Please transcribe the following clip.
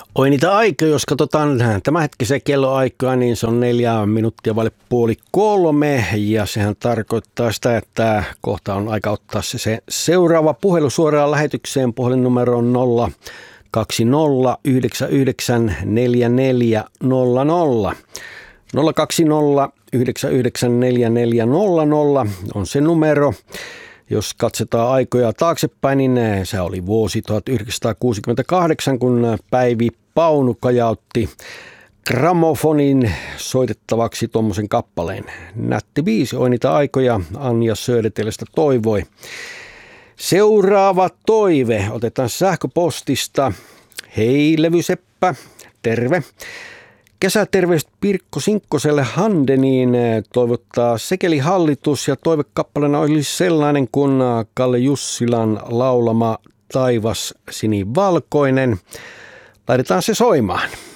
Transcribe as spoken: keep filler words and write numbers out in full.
Oi niitä aikoja, jos katsotaan tämänhetkisen kelloaikaa, niin se on neljä minuuttia vaille puoli kolme. Ja sehän tarkoittaa sitä, että kohta on aika ottaa se, se seuraava puhelu suoraan lähetykseen. Puhelinnumero on nolla kaksi nolla yhdeksän yhdeksän neljä neljä nolla nolla. nolla kaksi nolla yhdeksän yhdeksän neljä neljä nolla nolla on se numero. Jos katsotaan aikoja taaksepäin, niin se oli vuosi tuhatyhdeksänsataakuusikymmentäkahdeksan, kun Päivi Paunu kajautti gramofonin soitettavaksi tuommoisen kappaleen. Nätti biisi, oi niitä aikoja, Anja Södertällestä toivoi. Seuraava toive otetaan sähköpostista. Hei Levyseppä, terve. Kesäterveistä Pirkko Sinkkoselle Handeniin toivottaa Sekeli hallitus ja toivekappaleena olisi sellainen kuin Kalle Jussilan laulama Taivas sinivalkoinen. Laitetaan se soimaan.